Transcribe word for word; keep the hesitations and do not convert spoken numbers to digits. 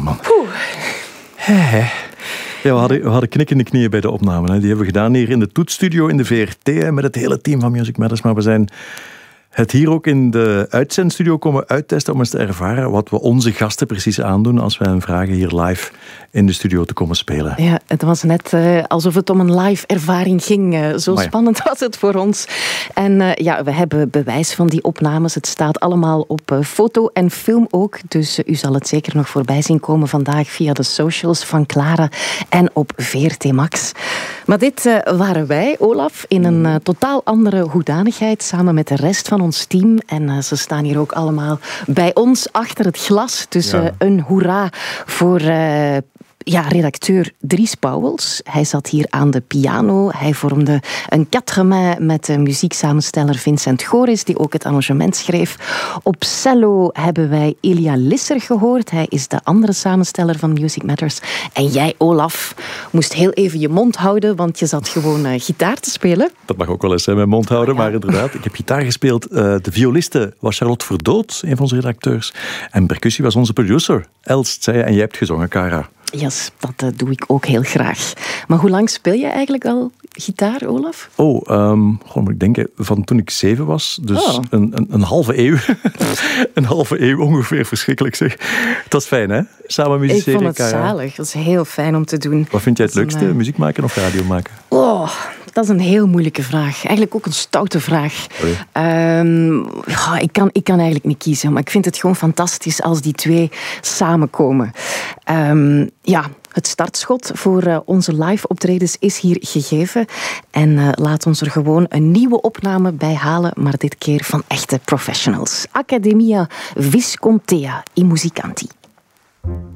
Man. Hey. Ja, we hadden, we hadden knikkende knieën bij de opname. Hè. Die hebben we gedaan hier in de toetsstudio in de V R T hè, met het hele team van Music Matters. Maar we zijn het hier ook in de uitzendstudio komen uittesten om eens te ervaren wat we onze gasten precies aandoen als wij hen vragen hier live in de studio te komen spelen. Ja, het was net uh, alsof het om een live ervaring ging. Uh, zo ja. Spannend was het voor ons. En uh, ja, we hebben bewijs van die opnames. Het staat allemaal op uh, foto en film ook. Dus uh, u zal het zeker nog voorbij zien komen vandaag via de socials van Clara en op V R T Max. Maar dit uh, waren wij, Olaf, in een uh, totaal andere hoedanigheid samen met de rest van ons team. En uh, ze staan hier ook allemaal bij ons achter het glas. Dus uh, ja. een hoera voor Uh, Ja, redacteur Dries Pauwels. Hij zat hier aan de piano. Hij vormde een quatre-main met de muzieksamensteller Vincent Goris, die ook het arrangement schreef. Op cello hebben wij Ilja Lisser gehoord. Hij is de andere samensteller van Music Matters. En jij, Olaf, moest heel even je mond houden, want je zat gewoon uh, gitaar te spelen. Dat mag ook wel eens, hè, mijn mond houden. Ja. Maar inderdaad, ik heb gitaar gespeeld. Uh, de violiste was Charlotte Verdood, een van onze redacteurs. En percussie was onze producer, Elst, zei je. En jij hebt gezongen, Cara. Ja, yes, dat uh, doe ik ook heel graag. Maar hoe lang speel je eigenlijk al gitaar, Olaf? Oh, um, gewoon moet ik denken, van toen ik zeven was. Dus oh. een, een, een halve eeuw. een halve eeuw ongeveer, verschrikkelijk zeg. Dat is fijn, hè? Samen musiceren. Ik vond het Cara. zalig. Dat is heel fijn om te doen. Wat vind jij het leukste? Een, uh... muziek maken of radio maken? Oh, dat is een heel moeilijke vraag. Eigenlijk ook een stoute vraag. Um, ja, ik, kan, ik kan eigenlijk niet kiezen, maar ik vind het gewoon fantastisch als die twee samenkomen. Um, ja, het startschot voor uh, onze live optredens is hier gegeven. En uh, laat ons er gewoon een nieuwe opname bij halen, maar dit keer van echte professionals. Accademia Viscontea i Musicanti.